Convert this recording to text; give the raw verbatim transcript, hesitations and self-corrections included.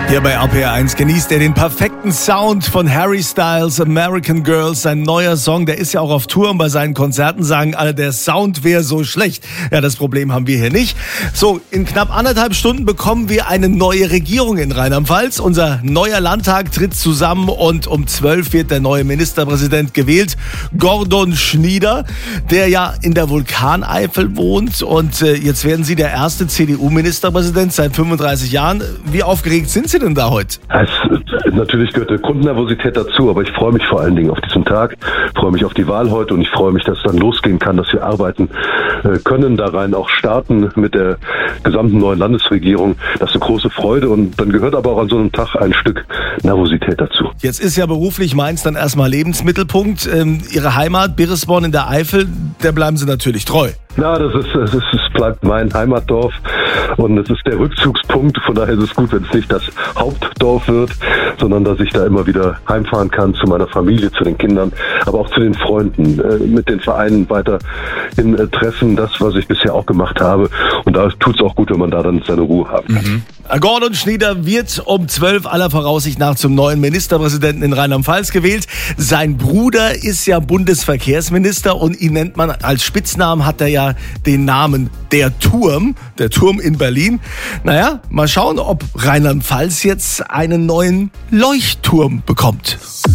Hier bei R P R eins genießt er den perfekten Sound von Harry Styles, American Girls, sein neuer Song. Der ist ja auch auf Tour und bei seinen Konzerten sagen alle, der Sound wäre so schlecht. Ja, das Problem haben wir hier nicht. So, in knapp anderthalb Stunden bekommen wir eine neue Regierung in Rheinland-Pfalz. Unser neuer Landtag tritt zusammen und um zwölf wird der neue Ministerpräsident gewählt. Gordon Schnieder, der ja in der Vulkaneifel wohnt. Und äh, jetzt werden Sie der erste C D U-Ministerpräsident seit fünfunddreißig Jahren. Wie aufgeregt sind Sie denn da heute? Es, natürlich gehört eine Grundnervosität dazu, aber ich freue mich vor allen Dingen auf diesen Tag, freue mich auf die Wahl heute und ich freue mich, dass es dann losgehen kann, dass wir arbeiten äh, können, da rein auch starten mit der gesamten neuen Landesregierung. Das ist eine große Freude und dann gehört aber auch an so einem Tag ein Stück Nervosität dazu. Jetzt ist ja beruflich Mainz dann erstmal Lebensmittelpunkt. Ähm, Ihre Heimat, Birresborn in der Eifel, der bleiben Sie natürlich treu. Ja, das ist, das ist, es bleibt mein Heimatdorf und es ist der Rückzugspunkt. Von daher ist es gut, wenn es nicht das Hauptdorf wird, sondern dass ich da immer wieder heimfahren kann zu meiner Familie, zu den Kindern, aber auch zu den Freunden, äh, mit den Vereinen weiterhin äh, treffen, das, was ich bisher auch gemacht habe. Und da tut es auch gut, wenn man da dann seine Ruhe haben kann. Mhm. Gordon Schnieder wird um zwölf aller Voraussicht nach zum neuen Ministerpräsidenten in Rheinland-Pfalz gewählt. Sein Bruder ist ja Bundesverkehrsminister und ihn nennt man als Spitznamen, hat er ja den Namen der Turm, der Turm in Berlin. Naja, mal schauen, ob Rheinland-Pfalz jetzt einen neuen Leuchtturm bekommt.